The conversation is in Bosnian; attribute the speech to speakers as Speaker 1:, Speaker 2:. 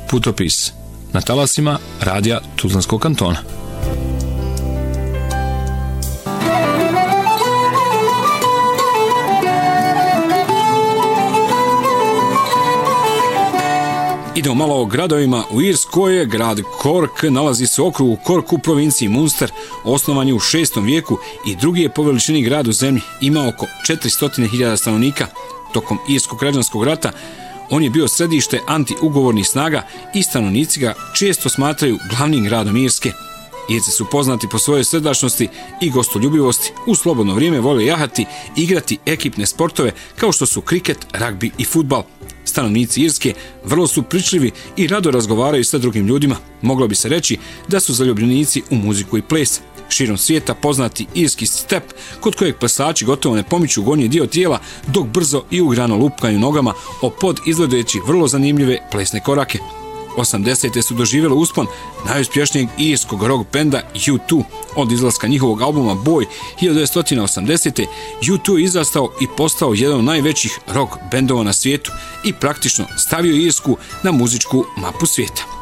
Speaker 1: Putopis na talasima radija Tuzlanskog kantona. Idemo malo o gradovima. U Irskoj grad Cork nalazi se u okrugu Cork u provinciji Munster, osnovan je u 6. vijeku i drugi je po veličini grad u zemlji. Ima oko 400.000 stanovnika. Tokom Irskog građanskog rata on je bio središte anti-ugovornih snaga i stanovnici ga često smatraju glavnim gradom Irske. Irci su poznati po svojoj srdačnosti i gostoljubivosti. U slobodno vrijeme vole jahati, igrati ekipne sportove kao što su kriket, ragbi i fudbal. Stanovnici Irske vrlo su pričljivi i rado razgovaraju sa drugim ljudima. Moglo bi se reći da su zaljubljenici u muziku i ples. Širom svijeta poznati irski step, kod kojeg plesači gotovo ne pomiču gornji dio tijela, dok brzo i ugrano lupkaju nogama o pod izgledajući vrlo zanimljive plesne korake. 80. su doživjeli uspon najuspješnijeg irskog rock benda U2. Od izlaska njihovog albuma Boy 1980. U2 je izrastao i postao jedan od najvećih rock bendova na svijetu i praktično stavio Irsku na muzičku mapu svijeta.